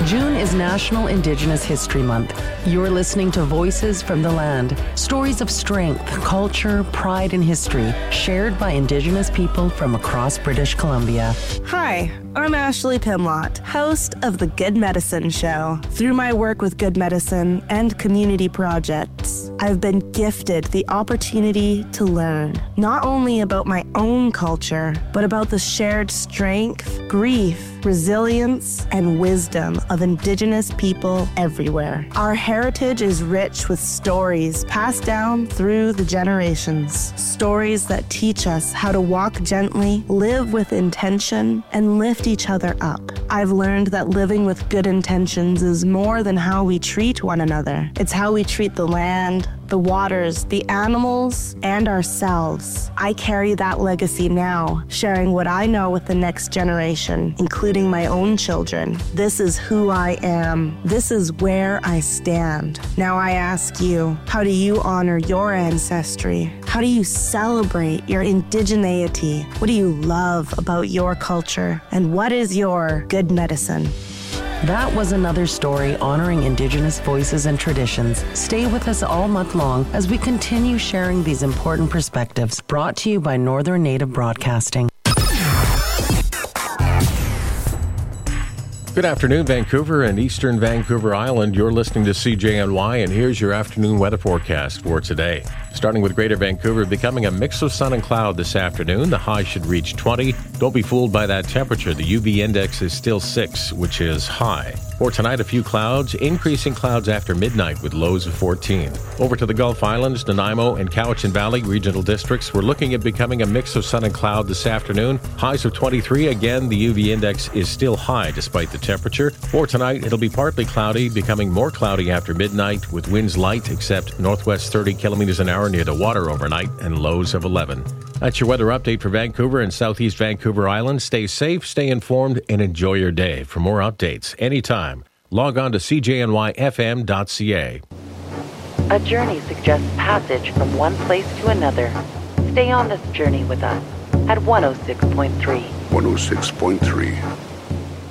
June is National Indigenous History Month. You're listening to Voices from the Land, stories of strength, culture, pride, and history shared by Indigenous people from across British Columbia. Hi, I'm Ashley Pimlott, host of The Good Medicine Show. Through my work with Good Medicine and community projects, I've been gifted the opportunity to learn not only about my own culture, but about the shared strength, grief, resilience, and wisdom of Indigenous people everywhere. Our heritage is rich with stories passed down through the generations. Stories that teach us how to walk gently, live with intention, and lift each other up. I've learned that living with good intentions is more than how we treat one another. It's how we treat the land, the waters, the animals, and ourselves. I carry that legacy now, sharing what I know with the next generation, including my own children. This is who I am. This is where I stand. Now I ask you, how do you honor your ancestry? How do you celebrate your indigeneity? What do you love about your culture? And what is your good medicine? That was another story honoring Indigenous voices and traditions. Stay with us all month long as we continue sharing these important perspectives, brought to you by Northern Native Broadcasting. Good afternoon, Vancouver and Eastern Vancouver Island. You're listening to CJNY, and here's your afternoon weather forecast for today. Starting with Greater Vancouver, becoming a mix of sun and cloud this afternoon. The high should reach 20. Don't be fooled by that temperature. The UV index is still 6, which is high. For tonight, a few clouds, increasing clouds after midnight with lows of 14. Over to the Gulf Islands, Nanaimo and Cowichan Valley regional districts. We're looking at becoming a mix of sun and cloud this afternoon. Highs of 23. Again, the UV index is still high despite the temperature. For tonight, it'll be partly cloudy, becoming more cloudy after midnight with winds light except northwest 30 kilometers an hour near the water overnight and lows of 11. That's your weather update for Vancouver and Southeast Vancouver Island. Stay safe, stay informed, and enjoy your day. For more updates anytime, log on to cjnyfm.ca. A journey suggests passage from one place to another. Stay on this journey with us at 106.3. 106.3.